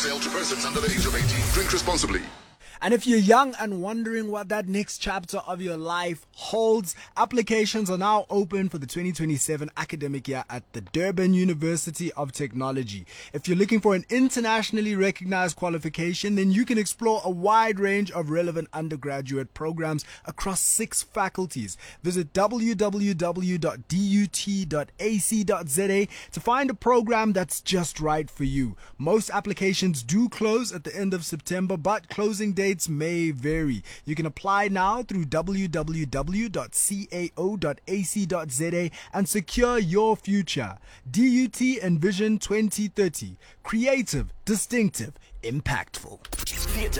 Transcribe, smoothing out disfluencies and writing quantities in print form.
Sale to persons under the age of 18. Drink responsibly. And if you're young and wondering what that next chapter of your life holds, applications are now open for the 2027 academic year at the Durban University of Technology. If you're looking for an internationally recognized qualification, then you can explore a wide range of relevant undergraduate programs across 6 faculties. Visit www.dut.ac.za to find a program that's just right for you. Most applications do close at the end of September, but closing dates may vary. You can apply now through www.cao.ac.za and secure your future. DUT Envision 2030. Creative, distinctive, impactful. Theatre